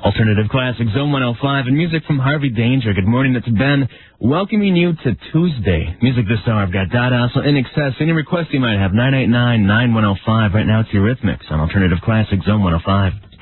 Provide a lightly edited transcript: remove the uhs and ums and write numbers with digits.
Alternative Classic, Zone 105, and music from Harvey Danger. Good morning, it's Ben, welcoming you to Tuesday. Music this hour, I've got Dot Ossel, In Excess. Any requests you might have, 989-9105. Right now it's Eurythmics on Alternative Classic, Zone 105.